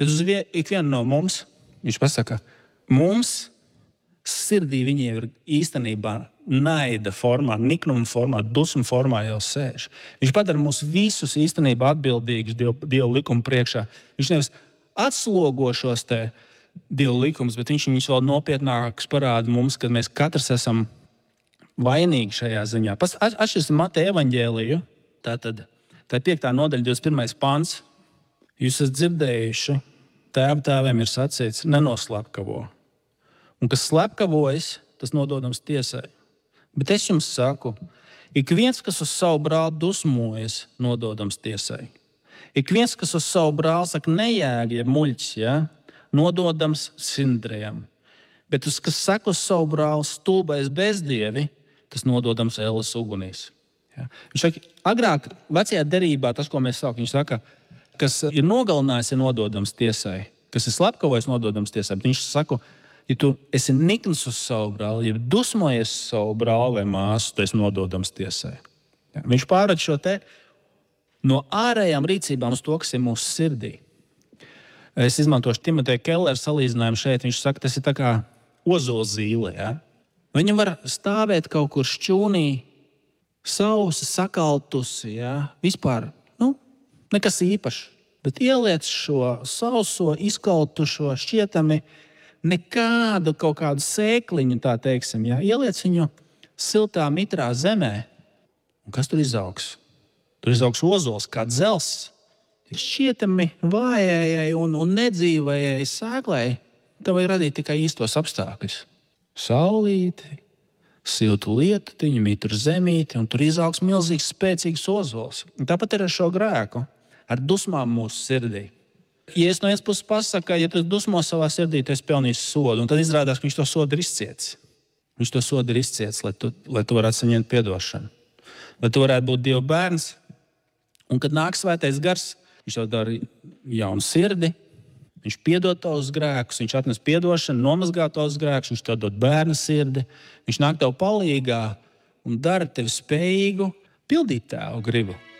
Bet uz ikvienu no mums, viņš pasaka, mums sirdī viņi ir īstenībā naida formā, niknuma formā, dusmu formā jau sēž. Viņš padara mūs visus īstenībā atbildīgus Dieva likuma priekšā. Viņš nevis atslogo šos te Dieva likumus, bet viņš viņus vēl nopietnākus parāda mums, ka mēs katrs esam vainīgi šajā ziņā. Atšķirsim Mateja evaņģēliju, tā ir 5. nodaļa, 21. pants. Jūs esat dzirdējuši, tēviem ir sacīts, nenoslepkavo. Un kas slepkavojas, tas nododams tiesai. Bet es jums saku, ik viens, kas uz savu brāli dusmojas, nododams tiesai. Ik viens, kas uz savu brāli saka nejēgi, ja muļķis, ja, nododams sindrējam. Bet kas saka uz savu brāli stulbais bezdievi, tas nododams ēles ugunīs. Ja. Viņš saka, agrāk vecajā derībā, tas, ko mēs sakām, viņš saka, kas ir nogalinājis, ir nododams tiesai. Kas ir slepkavojis, nododams tiesai. Bet viņš saka, ja tu esi nikns uz savu brāli, ja dusmojies uz savu brāli vai māsu, tu esi nododams tiesai. Ja. Viņš pārved šo te no ārējām rīcībām uz to, kas ir mūsu sirdī. Es izmantošu Timoteja Kellera salīdzinājumu šeit. Viņš saka, tas ir tā kā ozolzīle. Ja? Viņa var stāvēt kaut kur šķūnī, sausa, sakaltusi, ja? Vispār nekas īpašs. Bet ieliec šo sauso, izkaltušo, šķietami nekādu kaut kādu sēkliņu, tā teiksim. Ja? Ieliec viņu siltā, mitrā zemē. Un kas tur izaugs? Tur izaugs ozols kā dzelzs. Šķietami vājējai un nedzīvējai sēklai tev ir radīt tikai īstos apstākļus. Saulīti, siltu lietiņu, mitru zemīti, un tur izaugs milzīgs, spēcīgs ozols. Un tāpat ir ar šo grēku, ar dusmām mūsu sirdī. Ja es no vienas puses pasaku, ja tu dusmo savā sirdī, tu esi pelnījis sodu, un tad izrādās, ka viņš to sodu ir izcietis. Viņš to sodu ir izcietis, lai tu varētu saņemt piedošanu. Lai tu varētu būt Dieva bērns. Un kad nāk svētais gars, viņš tev dara jaunu sirdi, viņš piedod tavus grēkus, viņš atnes piedošanu, nomazgā tavus grēkus, viņš tev dod bērna sirdi, viņš nāk tev palīgā un dara tevi spējīgu pildīt tēvu gribu.